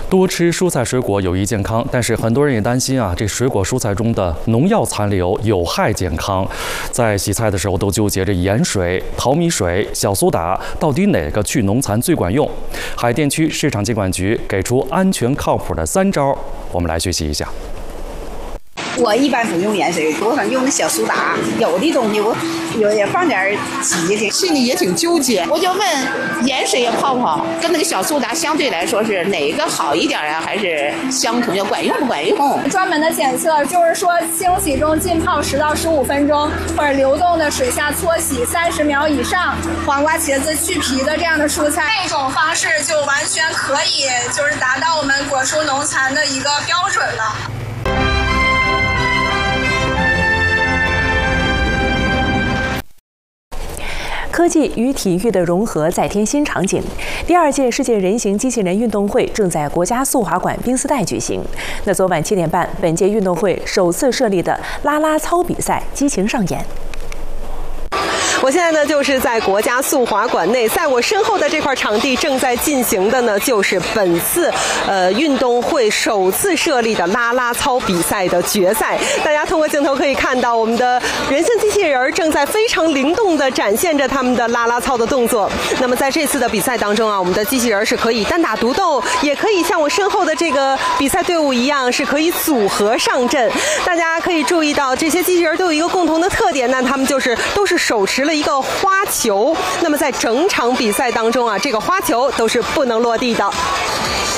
多吃蔬菜水果有益健康，但是很多人也担心啊，这水果蔬菜中的农药残留有害健康。在洗菜的时候都纠结着盐水、淘米水、小苏打，到底哪个去农残最管用？海淀区市场监管局给出安全靠谱的3招，我们来学习一下。 我一般不用盐水，多少用那小苏打。有的东西我也放点洗净， 心里也挺纠结。我就问盐水也泡不好，跟那个小苏打相对来说是哪个好一点啊？还是相同？要管用不管用？ 专门的检测就是说，清洗中浸泡10到15分钟，或者流动的水下搓洗30秒以上。黄瓜、茄子去皮的这样的蔬菜， 这种方式就完全可以，就是达到我们果蔬农残的一个标准了。 科技与体育的融合再添新场景。第2届世界人形机器人运动会正在国家速滑馆冰丝带举行。那昨晚7点半，本届运动会首次设立的啦啦操比赛激情上演。 我现在呢，就是在国家速滑馆内，在我身后的这块场地正在进行的呢，就是本次运动会首次设立的啦啦操比赛的决赛。大家通过镜头可以看到，我们的人形机器人正在非常灵动地展现着他们的啦啦操的动作。那么在这次的比赛当中啊，我们的机器人是可以单打独斗，也可以像我身后的这个比赛队伍一样，是可以组合上阵。大家可以注意到，这些机器人都有一个共同的特点呢，他们都是手持了一个花球，那么在整场比赛当中啊，这个花球都是不能落地的。